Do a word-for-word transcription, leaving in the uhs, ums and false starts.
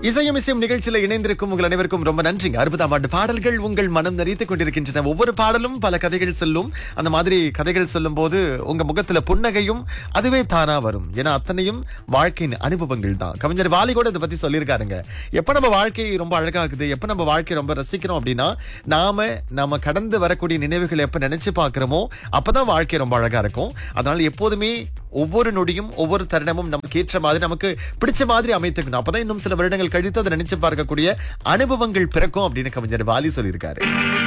இசையும் இசையும் நிகழ்ச்சியில இணைந்திருக்கும் உங்கள் அனைவருக்கும் ரொம்ப நன்றிங்க. அறுபதாம் ஆண்டு பாடல்கள் உங்கள் மனம் நிறைத்துக் கொண்டிருக்கின்றன. ஒவ்வொரு பாடலும் பல கதைகள் சொல்லும். அந்த மாதிரி கதைகள் சொல்லும் போது உங்க முகத்துல புன்னகையும் அதுவே தானா வரும். ஏன்னா அத்தனையும் வாழ்க்கையின் அனுபவங்கள் தான். கவிஞர் வாலி கூட இதை பத்தி சொல்லியிருக்காருங்க. எப்ப நம்ம வாழ்க்கை ரொம்ப அழகாகுது, எப்ப நம்ம வாழ்க்கை ரொம்ப ரசிக்கிறோம் அப்படின்னா, நாம நாம கடந்து வரக்கூடிய நினைவுகள் எப்ப நினைச்சு பாக்குறோமோ அப்பதான் வாழ்க்கை ரொம்ப அழகா இருக்கும். அதனால எப்போதுமே ஒவ்வொரு நொடியும் ஒவ்வொரு தருணமும் நமக்கு ஏற்ற மாதிரி நமக்கு பிடிச்ச மாதிரி அமைத்துக்கணும். அப்பதான் இன்னும் சில வருடங்கள் கழித்து அதை நினைச்சு பார்க்கக்கூடிய அனுபவங்கள் பிறக்கும் அப்படின்னு கவிஞர் வாலி சொல்லியிருக்காரு.